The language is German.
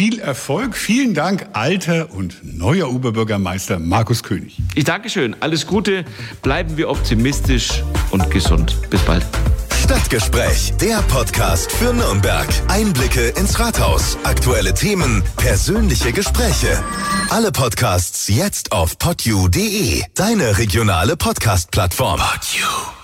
viel Erfolg. Vielen Dank, alter und neuer Oberbürgermeister Markus König. Ich danke schön. Alles Gute. Bleiben wir optimistisch und gesund. Bis bald. Stadtgespräch, der Podcast für Nürnberg. Einblicke ins Rathaus, aktuelle Themen, persönliche Gespräche. Alle Podcasts jetzt auf podyou.de, deine regionale Podcast-Plattform. Podyou.